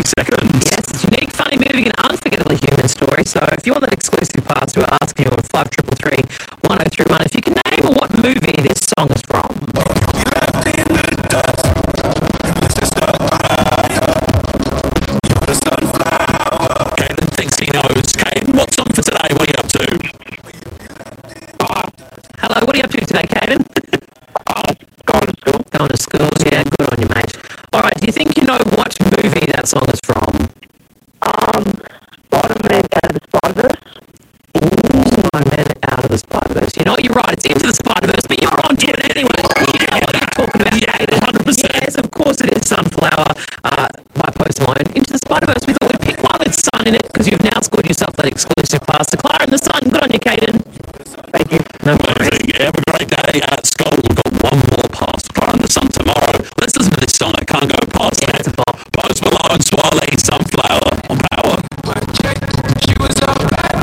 seconds. Yes, it's unique, funny, moving, and unforgettably human story. So if you want that exclusive pass, we're asking you on 5331 if you can name what movie this song is from. Caden thinks he knows. Caden, what's on for today? What are you up to? Hello, what are you up to today, Caden? Going to school. Going to school, yeah, good on you, mate. All right, do you think you know what movie that song is from? Spider-Man out of the Spider-Verse. Spider-Man out of the Spider-Verse. You know what, you're right, it's Into the Spider-Verse, but you're on to it anyway. You know what you're talking about, Caden. 100%. Yes, of course it is Sunflower by Post Malone. Into the Spider-Verse, we thought we'd pick one with Sun in it, because you've now scored yourself that exclusive pass to Clara and the Sun. Good on you, Caden. Thank you. No worries. Have a great day at school. We've got one more pass to Clara and the Sun tomorrow. Let's listen to this song. I can't go past Yeah, it. it's a bop. Post Malone, Swallow,